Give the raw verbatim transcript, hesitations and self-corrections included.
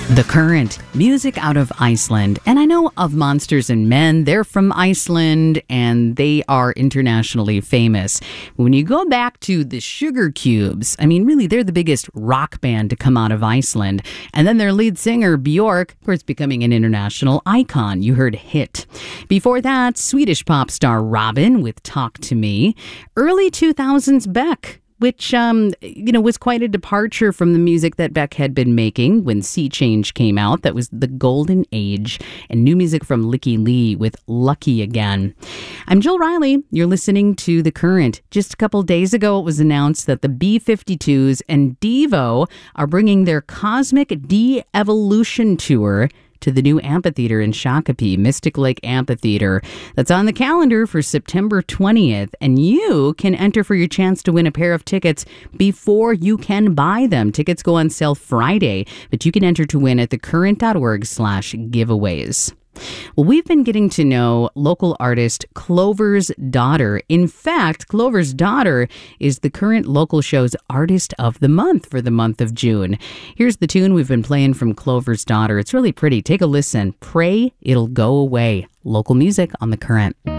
The Current, music out of Iceland. And I know of Monsters and Men. They're from Iceland and they are internationally famous. When you go back to the Sugar Cubes, I mean, really, they're the biggest rock band to come out of Iceland. And then their lead singer, Björk, of course, becoming an international icon. You heard Hit. Before that, Swedish pop star Robin with Talk to Me. Early two thousands Beck, which, um, you know, was quite a departure from the music that Beck had been making when Sea Change came out. That was the golden age. And new music from Licky Lee with Lucky Again. I'm Jill Riley. You're listening to The Current. Just a couple days ago, it was announced that the B fifty-twos and Devo are bringing their Cosmic De-Evolution Tour to the new amphitheater in Shakopee, Mystic Lake Amphitheater. That's on the calendar for September twentieth, and you can enter for your chance to win a pair of tickets before you can buy them. Tickets go on sale Friday, but you can enter to win at thecurrent.org slash giveaways. Well, we've been getting to know local artist Clover's Daughter. In fact, Clover's Daughter is the Current local show's Artist of the Month for the month of June. Here's the tune we've been playing from Clover's Daughter. It's really pretty. Take a listen. Pray It'll Go Away. Local music on The Current.